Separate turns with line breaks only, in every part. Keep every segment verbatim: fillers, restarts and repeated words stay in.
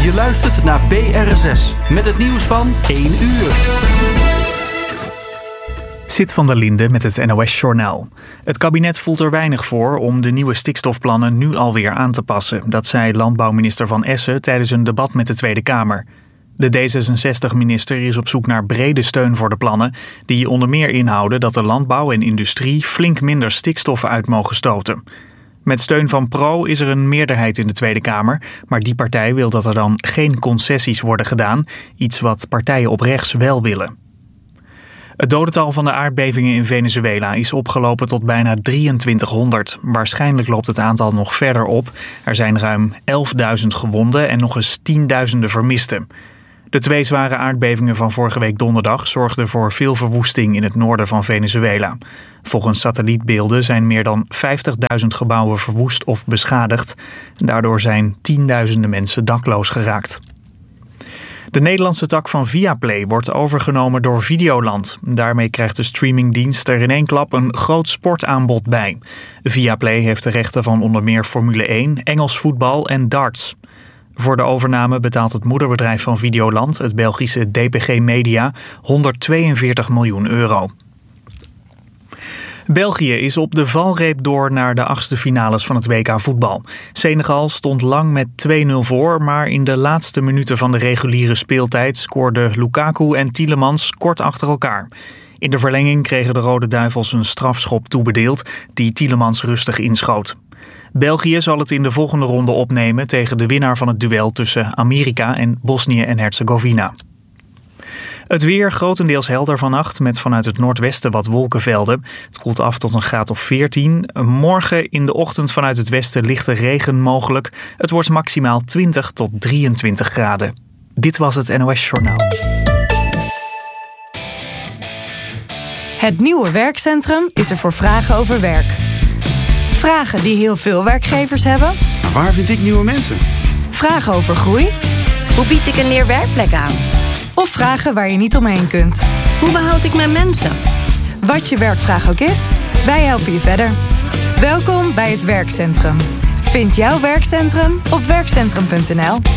Je luistert naar B R zes met het nieuws van één uur.
Sit van der Linde met het N O S-journaal. Het kabinet voelt er weinig voor om de nieuwe stikstofplannen nu alweer aan te passen. Dat zei landbouwminister Van Essen tijdens een debat met de Tweede Kamer. De D zesenzestig-minister is op zoek naar brede steun voor de plannen, die onder meer inhouden dat de landbouw en industrie flink minder stikstoffen uit mogen stoten. Met steun van Pro is er een meerderheid in de Tweede Kamer, maar die partij wil dat er dan geen concessies worden gedaan, iets wat partijen op rechts wel willen. Het dodental van de aardbevingen in Venezuela is opgelopen tot bijna drieëntwintighonderd. Waarschijnlijk loopt het aantal nog verder op. Er zijn ruim elfduizend gewonden en nog eens tienduizenden vermisten. De twee zware aardbevingen van vorige week donderdag zorgden voor veel verwoesting in het noorden van Venezuela. Volgens satellietbeelden zijn meer dan vijftigduizend gebouwen verwoest of beschadigd. Daardoor zijn tienduizenden mensen dakloos geraakt. De Nederlandse tak van Viaplay wordt overgenomen door Videoland. Daarmee krijgt de streamingdienst er in één klap een groot sportaanbod bij. Viaplay heeft de rechten van onder meer Formule één, Engels voetbal en darts. Voor de overname betaalt het moederbedrijf van Videoland, het Belgische D P G Media, honderdtweeënveertig miljoen euro. België is op de valreep door naar de achtste finales van het W K voetbal. Senegal stond lang met twee nul voor, maar in de laatste minuten van de reguliere speeltijd scoorden Lukaku en Tielemans kort achter elkaar. In de verlenging kregen de Rode Duivels een strafschop toebedeeld die Tielemans rustig inschoot. België zal het in de volgende ronde opnemen tegen de winnaar van het duel tussen Amerika en Bosnië en Herzegovina. Het weer grotendeels helder vannacht met vanuit het noordwesten wat wolkenvelden. Het koelt af tot een graad of veertien. Morgen in de ochtend vanuit het westen lichte regen mogelijk. Het wordt maximaal twintig tot drieëntwintig graden. Dit was het N O S-journaal.
Het nieuwe werkcentrum is er voor vragen over werk. Vragen die heel veel werkgevers hebben.
Maar waar vind ik nieuwe mensen?
Vragen over groei.
Hoe bied ik een leerwerkplek aan?
Of vragen waar je niet omheen kunt.
Hoe behoud ik mijn mensen?
Wat je werkvraag ook is, wij helpen je verder. Welkom bij het werkcentrum. Vind jouw werkcentrum op werkcentrum punt n l.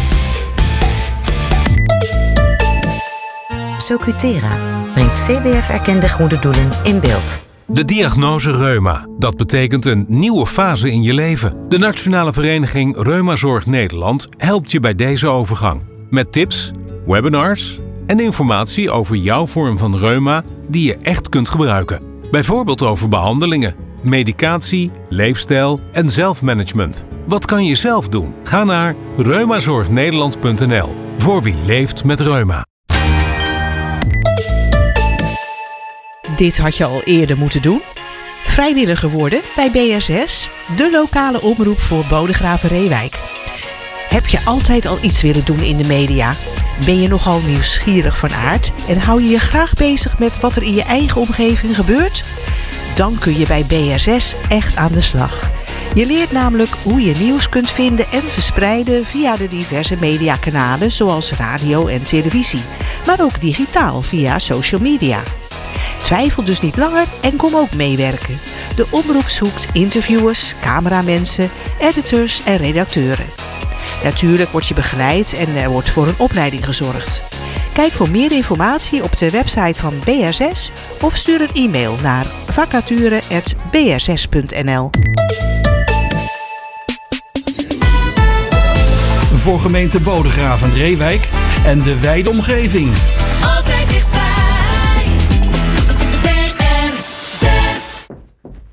Socutera brengt C B F-erkende goede doelen in beeld.
De diagnose reuma. Dat betekent een nieuwe fase in je leven. De Nationale Vereniging Reumazorg Nederland helpt je bij deze overgang. Met tips, webinars en informatie over jouw vorm van reuma die je echt kunt gebruiken. Bijvoorbeeld over behandelingen, medicatie, leefstijl en zelfmanagement. Wat kan je zelf doen? Ga naar reumazorg nederland punt n l voor wie leeft met reuma.
Dit had je al eerder moeten doen. Vrijwilliger worden bij B R zes, de lokale omroep voor Bodegraven-Reewijk. Heb je altijd al iets willen doen in de media? Ben je nogal nieuwsgierig van aard en hou je je graag bezig met wat er in je eigen omgeving gebeurt? Dan kun je bij B R zes echt aan de slag. Je leert namelijk hoe je nieuws kunt vinden en verspreiden via de diverse mediakanalen zoals radio en televisie, maar ook digitaal via social media. Twijfel dus niet langer en kom ook meewerken. De omroep zoekt interviewers, cameramensen, editors en redacteuren. Natuurlijk word je begeleid en er wordt voor een opleiding gezorgd. Kijk voor meer informatie op de website van B R zes of stuur een e-mail naar vacature apenstaartje b r zes punt n l.
Voor gemeente Bodegraven-Reewijk en de wijde omgeving.
Altijd dichtbij. B R zes.